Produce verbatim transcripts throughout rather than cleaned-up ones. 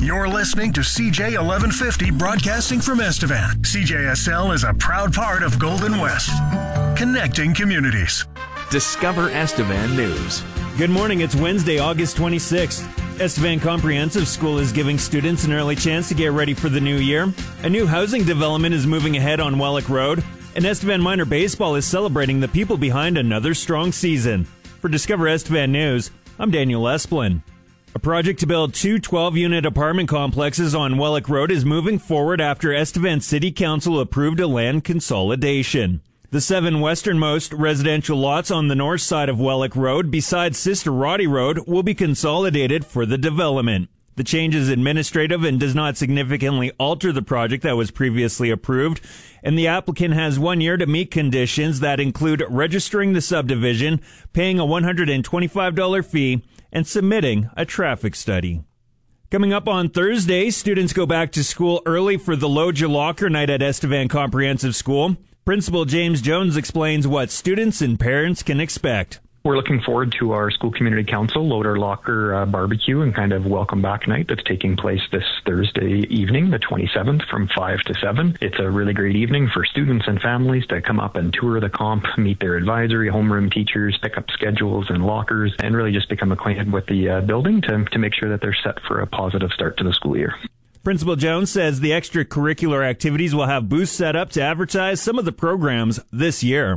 You're listening to C J eleven fifty broadcasting from Estevan. C J S L is a proud part of Golden West, connecting communities. Discover Estevan News. Good morning. It's Wednesday, August twenty-sixth. Estevan Comprehensive School is giving students an early chance to get ready for the new year. A new housing development is moving ahead on Wellick Road. And Estevan Minor Baseball is celebrating the people behind another strong season. For Discover Estevan News, I'm Daniel Esplin. A project to build two twelve-unit apartment complexes on Wellick Road is moving forward after Estevan City Council approved a land consolidation. The seven westernmost residential lots on the north side of Wellick Road, besides Sister Roddy Road, will be consolidated for the development. The change is administrative and does not significantly alter the project that was previously approved, and the applicant has one year to meet conditions that include registering the subdivision, paying a one hundred twenty-five dollars fee, and submitting a traffic study. Coming up on Thursday, students go back to school early for the Load Your Locker night at Estevan Comprehensive School. Principal James Jones explains what students and parents can expect. We're looking forward to our school community council Load Our Locker uh, barbecue and kind of welcome back night that's taking place this Thursday evening, the twenty-seventh, from five to seven. It's a really great evening for students and families to come up and tour the comp, meet their advisory, homeroom teachers, pick up schedules and lockers, and really just become acquainted with the uh, building to, to make sure that they're set for a positive start to the school year. Principal Jones says the extracurricular activities will have booths set up to advertise some of the programs this year.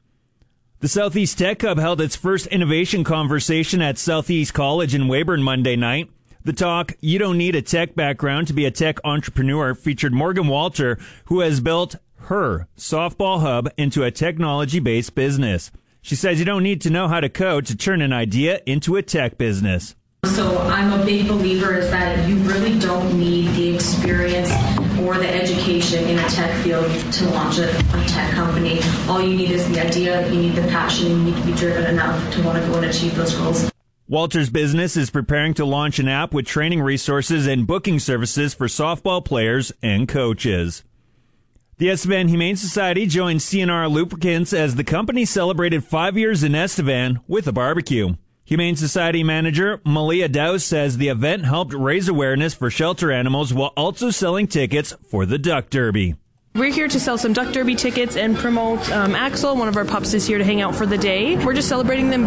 The Southeast Tech Hub held its first innovation conversation at Southeast College in Weyburn Monday night. The talk, You Don't Need a Tech Background to Be a Tech Entrepreneur, featured Morgan Walter, who has built her softball hub into a technology-based business. She says you don't need to know how to code to turn an idea into a tech business. So I'm a big believer is that you really don't need the experience or the education in a tech field to launch a, a tech company. All you need is the idea, you need the passion, you need to be driven enough to want to go and achieve those goals. Walter's business is preparing to launch an app with training resources and booking services for softball players and coaches. The Estevan Humane Society joined C N R Lubricants as the company celebrated five years in Estevan with a barbecue. Humane Society manager Malia Dowse says the event helped raise awareness for shelter animals while also selling tickets for the Duck Derby. We're here to sell some Duck Derby tickets and promote um, Axel, one of our pups is here to hang out for the day. We're just celebrating them